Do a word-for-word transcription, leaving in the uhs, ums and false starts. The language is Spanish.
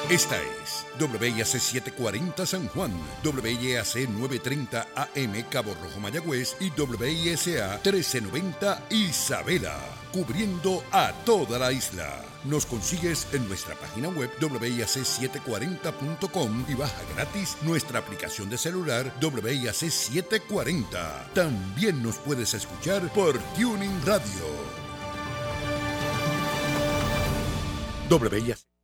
Esta es W I A C setecientos cuarenta San Juan, W I A C novecientos treinta A M Cabo Rojo Mayagüez y W I S A trece noventa Isabela, cubriendo a toda la isla. Nos consigues en nuestra página web W I A C setecientos cuarenta punto com y baja gratis nuestra aplicación de celular W I A C setecientos cuarenta. También nos puedes escuchar por Tuning Radio. W I A C